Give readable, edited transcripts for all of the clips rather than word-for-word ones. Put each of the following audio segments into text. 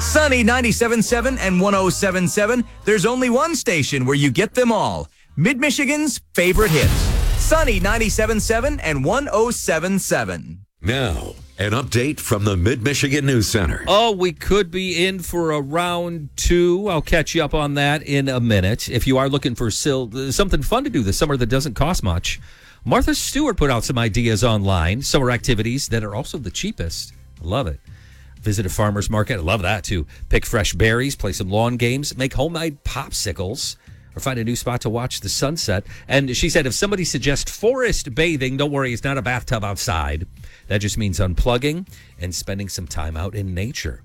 Sunny 97.7 and 107.7. There's only one station where you get them all. Mid-Michigan's favorite hits. Sunny 97.7 and 107.7. Now, an update from the Mid-Michigan News Center. Oh, we could be in for a round 2. I'll catch you up on that in a minute. If you are looking for something fun to do this summer that doesn't cost much, Martha Stewart put out some ideas online, summer activities that are also the cheapest. I love it. Visit a farmer's market. I love that, too. Pick fresh berries, play some lawn games, make homemade popsicles, or find a new spot to watch the sunset. And she said if somebody suggests forest bathing, don't worry, it's not a bathtub outside. That just means unplugging and spending some time out in nature.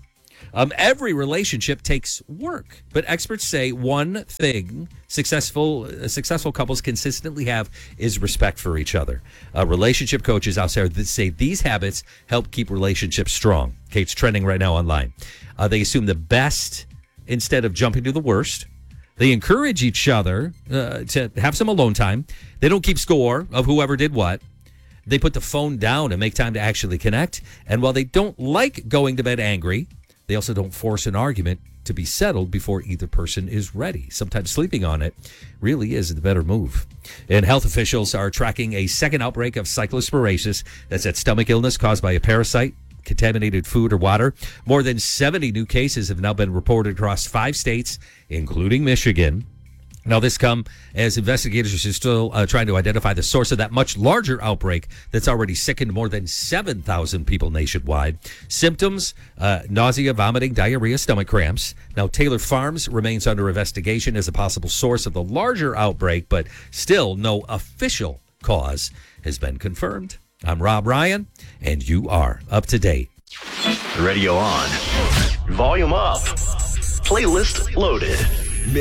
Every relationship takes work, but experts say one thing successful couples consistently have is respect for each other. Relationship coaches out there that say these habits help keep relationships strong. Okay, it's trending right now online. They assume the best instead of jumping to the worst. They encourage each other to have some alone time. They don't keep score of whoever did what. They put the phone down and make time to actually connect. And while they don't like going to bed angry, they also don't force an argument to be settled before either person is ready. Sometimes sleeping on it really is the better move. And health officials are tracking a second outbreak of cyclosporasis. That's that stomach illness caused by a parasite, contaminated food or water. More than 70 new cases have now been reported across 5 states, including Michigan. Now, this come as investigators are still trying to identify the source of that much larger outbreak that's already sickened more than 7,000 people nationwide. Symptoms, nausea, vomiting, diarrhea, stomach cramps. Now, Taylor Farms remains under investigation as a possible source of the larger outbreak, but still no official cause has been confirmed. I'm Rob Ryan, and you are up to date. Radio on. Volume up. Playlist loaded.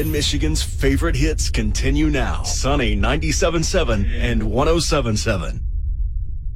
Mid-Michigan's favorite hits continue now. Sunny 97.7 and 107.7.